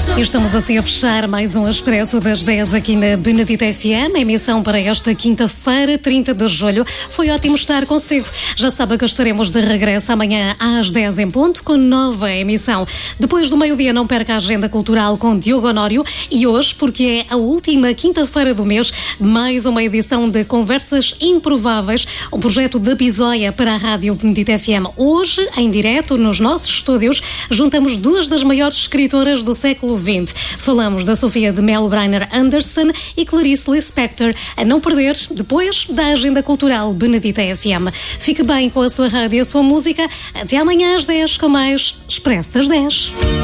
E estamos assim a fechar mais um Expresso das 10 aqui na Benedita FM, emissão para esta quinta-feira, 30 de julho. Foi ótimo estar consigo. Já sabe que estaremos de regresso amanhã às 10 em ponto com nova emissão. Depois do meio-dia não perca a agenda cultural com Diogo Honório e hoje, porque é a última quinta-feira do mês, mais uma edição de Conversas Improváveis, o projeto da Bizóia para a Rádio Benedita FM. Hoje, em direto, nos nossos estúdios, juntamos duas das maiores escritoras do século XX. Falamos da Sofia de Mello Briner Anderson e Clarice Lispector. A não perder, depois da Agenda Cultural Benedita FM. Fique bem com a sua rádio e a sua música. Até amanhã às 10 com mais Expresso das 10.